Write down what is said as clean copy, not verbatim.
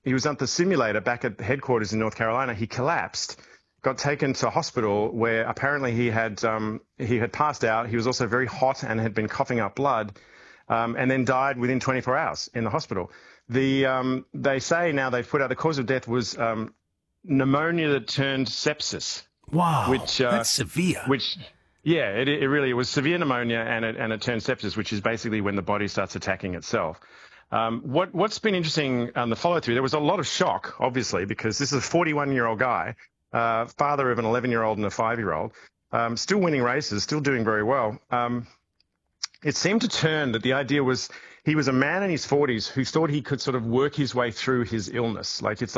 at the simulator back at the headquarters in North Carolina. He collapsed, got taken to hospital where apparently he had passed out. He was also very hot and had been coughing up blood, and then died within 24 hours in the hospital. They say now they've put out the cause of death was pneumonia that turned sepsis. Wow, that's severe. It really was severe pneumonia and it turned sepsis, which is basically when the body starts attacking itself. What's been interesting on the follow through, there was a lot of shock, obviously, because this is a 41-year-old guy, father of an 11-year-old and a 5-year-old, still winning races, still doing very well. It seemed to turn that the idea was he was a man in his 40s who thought he could sort of work his way through his illness. Like it's